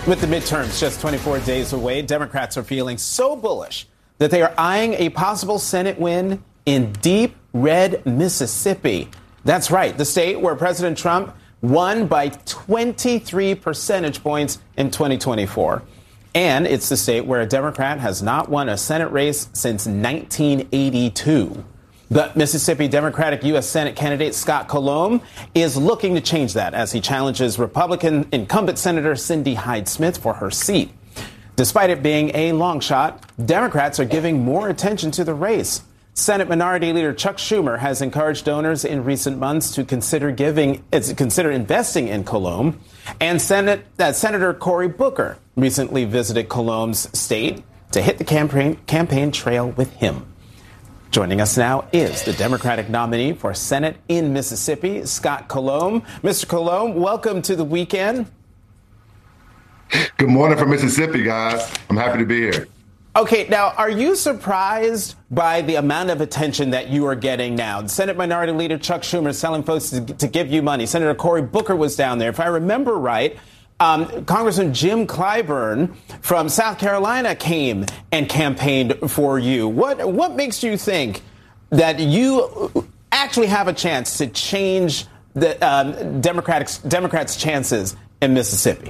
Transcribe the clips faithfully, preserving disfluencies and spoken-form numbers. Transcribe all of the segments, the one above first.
With the midterms just twenty-four days away, Democrats are feeling so bullish that they are eyeing a possible Senate win in deep red Mississippi. That's right, the state where President Trump won by twenty-three percentage points in twenty twenty-four. And it's the state where a Democrat has not won a Senate race since nineteen eighty-two. The Mississippi Democratic U S Senate candidate Scott Colomb is looking to change that as he challenges Republican incumbent Senator Cindy Hyde-Smith for her seat. Despite it being a long shot, Democrats are giving more attention to the race. Senate Minority Leader Chuck Schumer has encouraged donors in recent months to consider giving, consider investing in Colomb. And Senate, uh, Senator Cory Booker recently visited Colomb's state to hit the campaign, campaign trail with him. Joining us now is the Democratic nominee for Senate in Mississippi, Scott Colomb. Mister Colomb, welcome to the weekend. Good morning from Mississippi, guys. I'm happy to be here. Okay, now, are you surprised by the amount of attention that you are getting now? The Senate Minority Leader Chuck Schumer is telling folks to, to give you money. Senator Cory Booker was down there. If I remember right, Um, Congressman Jim Clyburn from South Carolina came and campaigned for you. What what makes you think that you actually have a chance to change the um, Democrats Democrats' chances in Mississippi?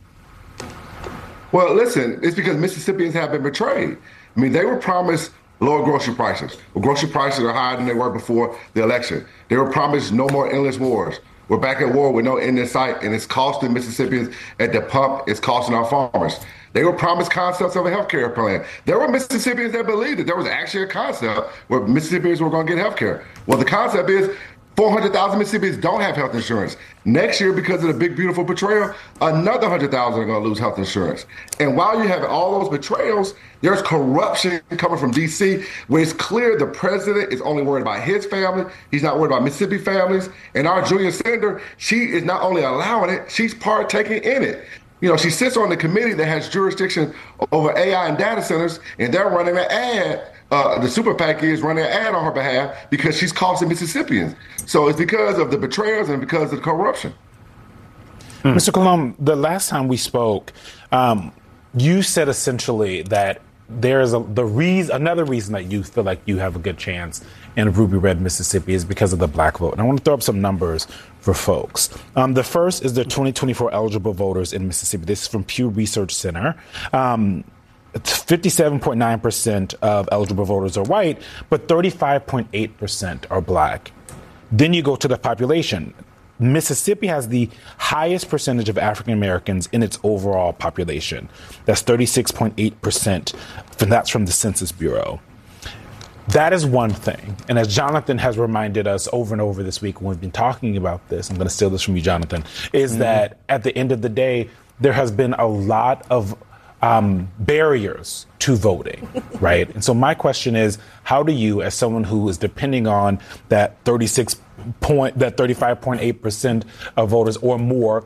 Well, listen, it's because Mississippians have been betrayed. I mean, they were promised lower grocery prices. Well, grocery prices are higher than they were before the election. They were promised no more endless wars. We're back at war with no end in sight, and it's costing Mississippians at the pump. It's costing our farmers. They were promised concepts of a health care plan. There were Mississippians that believed that there was actually a concept where Mississippians were going to get health care. Well, the concept is four hundred thousand Mississippians don't have health insurance. Next year, because of the big, beautiful betrayal, another one hundred thousand are going to lose health insurance. And while you have all those betrayals, there's corruption coming from D C, where it's clear the president is only worried about his family. He's not worried about Mississippi families. And our junior senator, she is not only allowing it, she's partaking in it. You know, she sits on the committee that has jurisdiction over A I and data centers, and they're running an ad. Uh, the super PAC is running an ad on her behalf because she's costing Mississippians. So it's because of the betrayals and because of the corruption. Mm. Mister Colomb, the last time we spoke, um, you said essentially that there is a, the reason, another reason that you feel like you have a good chance in Ruby Red, Mississippi is because of the black vote. And I want to throw up some numbers for folks. Um, the first is the twenty twenty-four eligible voters in Mississippi. This is from Pew Research Center. Um, fifty-seven point nine percent of eligible voters are white, but thirty-five point eight percent are black. Then you go to the population. Mississippi has the highest percentage of African Americans in its overall population. That's thirty-six point eight percent. And that's from the Census Bureau. That is one thing. And as Jonathan has reminded us over and over this week when we've been talking about this, I'm going to steal this from you, Jonathan, is mm-hmm. that at the end of the day, there has been a lot of um, barriers to voting, right? And so my question is, how do you, as someone who is depending on that thirty-six point, that thirty-five point eight percent of voters or more